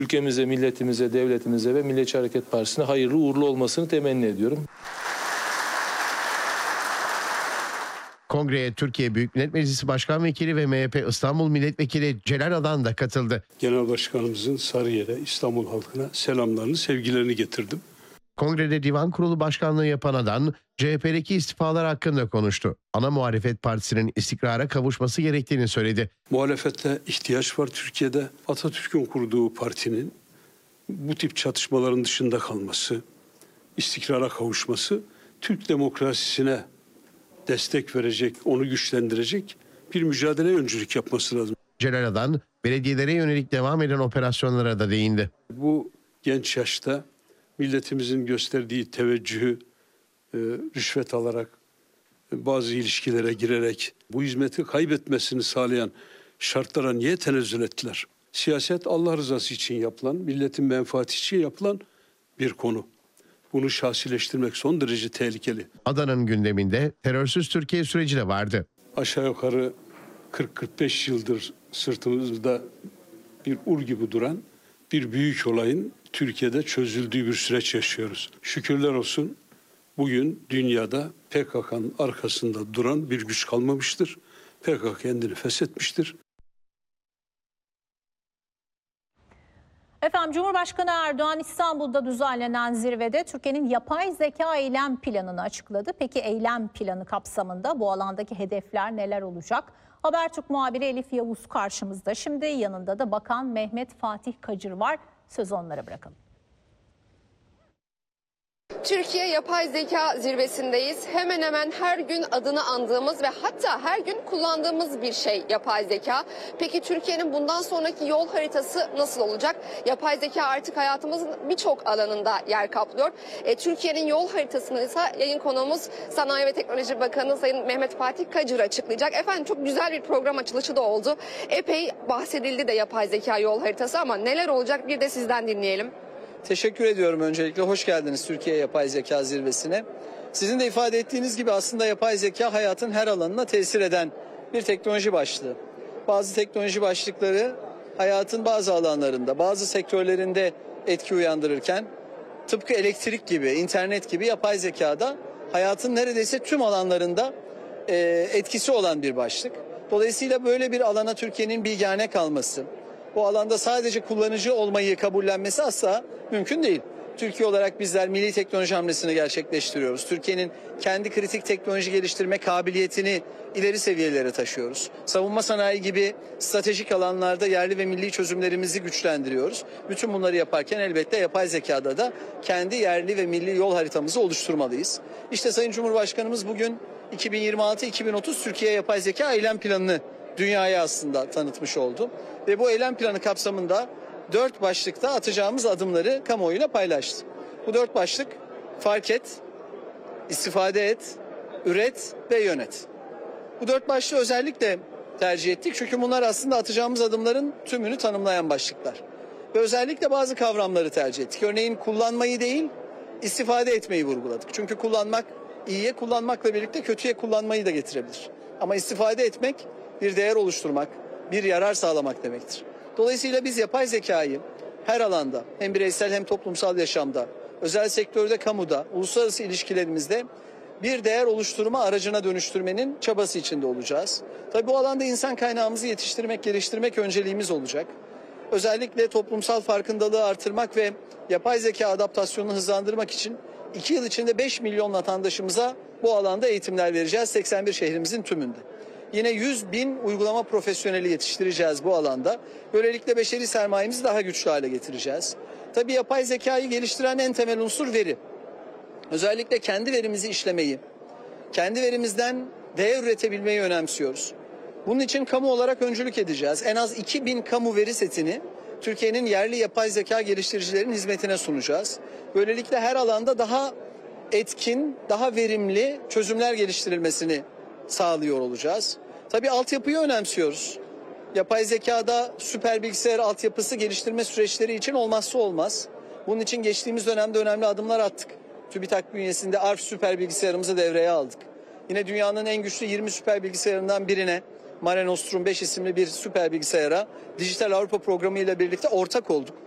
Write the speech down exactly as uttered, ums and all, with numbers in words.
Ülkemize, milletimize, devletimize ve Milliyetçi Hareket Partisi'ne hayırlı uğurlu olmasını temenni ediyorum. Kongreye Türkiye Büyük Millet Meclisi Başkan Vekili ve M H P İstanbul Milletvekili Celal Adan da katıldı. Genel Başkanımızın Sarıyer'e, İstanbul halkına selamlarını, sevgilerini getirdim. Kongrede Divan Kurulu Başkanlığı yapan Adan, C H P'deki istifalar hakkında konuştu. Ana muhalefet partisinin istikrara kavuşması gerektiğini söyledi. Muhalefette ihtiyaç var Türkiye'de. Atatürk'ün kurduğu partinin bu tip çatışmaların dışında kalması, istikrara kavuşması, Türk demokrasisine destek verecek, onu güçlendirecek bir mücadeleye öncülük yapması lazım. Celal Adan, belediyelere yönelik devam eden operasyonlara da değindi. Bu genç yaşta milletimizin gösterdiği teveccühü e, rüşvet alarak, e, bazı ilişkilere girerek bu hizmeti kaybetmesini sağlayan şartlara niye tenezzül ettiler? Siyaset Allah rızası için yapılan, milletin menfaati için yapılan bir konu. Bunu şahsileştirmek son derece tehlikeli. Adan'ın gündeminde terörsüz Türkiye süreci de vardı. Aşağı yukarı kırk kırk beş yıldır sırtımızda bir ur gibi duran bir büyük olayın Türkiye'de çözüldüğü bir süreç yaşıyoruz. Şükürler olsun bugün dünyada P K K'nın arkasında duran bir güç kalmamıştır. P K K kendini feshetmiştir. Efendim Cumhurbaşkanı Erdoğan İstanbul'da düzenlenen zirvede Türkiye'nin yapay zeka eylem planını açıkladı. Peki eylem planı kapsamında bu alandaki hedefler neler olacak? Habertürk muhabiri Elif Yavuz karşımızda. Şimdi yanında da Bakan Mehmet Fatih Kacır var. Sözü onlara bırakalım. Türkiye Yapay Zeka Zirvesindeyiz. Hemen hemen her gün adını andığımız ve hatta her gün kullandığımız bir şey yapay zeka. Peki Türkiye'nin bundan sonraki yol haritası nasıl olacak? Yapay zeka artık hayatımızın birçok alanında yer kaplıyor. E, Türkiye'nin yol haritasını ise yayın konuğumuz Sanayi ve Teknoloji Bakanı Sayın Mehmet Fatih Kacır açıklayacak. Efendim çok güzel bir program açılışı da oldu. Epey bahsedildi de yapay zeka yol haritası ama neler olacak bir de sizden dinleyelim. Teşekkür ediyorum öncelikle. Hoş geldiniz Türkiye Yapay Zeka Zirvesi'ne. Sizin de ifade ettiğiniz gibi aslında yapay zeka hayatın her alanına tesir eden bir teknoloji başlığı. Bazı teknoloji başlıkları hayatın bazı alanlarında, bazı sektörlerinde etki uyandırırken tıpkı elektrik gibi, internet gibi yapay zekada hayatın neredeyse tüm alanlarında e, etkisi olan bir başlık. Dolayısıyla böyle bir alana Türkiye'nin bilgâne kalması, bu alanda sadece kullanıcı olmayı kabullenmesi asla mümkün değil. Türkiye olarak bizler milli teknoloji hamlesini gerçekleştiriyoruz. Türkiye'nin kendi kritik teknoloji geliştirme kabiliyetini ileri seviyelere taşıyoruz. Savunma sanayi gibi stratejik alanlarda yerli ve milli çözümlerimizi güçlendiriyoruz. Bütün bunları yaparken elbette yapay zekada da kendi yerli ve milli yol haritamızı oluşturmalıyız. İşte Sayın Cumhurbaşkanımız bugün iki bin yirmi altı iki bin otuz Türkiye Yapay Zeka Eylem Planı'nı dünyaya aslında tanıtmış oldu. Ve bu eylem planı kapsamında dört başlıkta atacağımız adımları kamuoyuyla paylaştı. Bu dört başlık fark et, istifade et, üret ve yönet. Bu dört başlığı özellikle tercih ettik çünkü bunlar aslında atacağımız adımların tümünü tanımlayan başlıklar. Ve özellikle bazı kavramları tercih ettik. Örneğin kullanmayı değil, istifade etmeyi vurguladık. Çünkü kullanmak iyiye, kullanmakla birlikte kötüye kullanmayı da getirebilir. Ama istifade etmek bir değer oluşturmak, bir yarar sağlamak demektir. Dolayısıyla biz yapay zekayı her alanda hem bireysel hem toplumsal yaşamda, özel sektörde, kamuda, uluslararası ilişkilerimizde bir değer oluşturma aracına dönüştürmenin çabası içinde olacağız. Tabii bu alanda insan kaynağımızı yetiştirmek, geliştirmek önceliğimiz olacak. Özellikle toplumsal farkındalığı artırmak ve yapay zeka adaptasyonunu hızlandırmak için iki yıl içinde beş milyon vatandaşımıza bu alanda eğitimler vereceğiz seksen bir şehrimizin tümünde. Yine yüz bin uygulama profesyoneli yetiştireceğiz bu alanda. Böylelikle beşeri sermayemizi daha güçlü hale getireceğiz. Tabii yapay zekayı geliştiren en temel unsur veri. Özellikle kendi verimizi işlemeyi, kendi verimizden değer üretebilmeyi önemsiyoruz. Bunun için kamu olarak öncülük edeceğiz. En az iki bin kamu veri setini Türkiye'nin yerli yapay zeka geliştiricilerin hizmetine sunacağız. Böylelikle her alanda daha etkin, daha verimli çözümler geliştirilmesini sağlıyor olacağız. Tabii altyapıyı önemsiyoruz. Yapay zekada süper bilgisayar altyapısı geliştirme süreçleri için olmazsa olmaz. Bunun için geçtiğimiz dönemde önemli adımlar attık. TÜBİTAK bünyesinde A R F süper bilgisayarımızı devreye aldık. Yine dünyanın en güçlü yirmi süper bilgisayarından birine, Mare Nostrum beş isimli bir süper bilgisayara Dijital Avrupa Programı ile birlikte ortak olduk.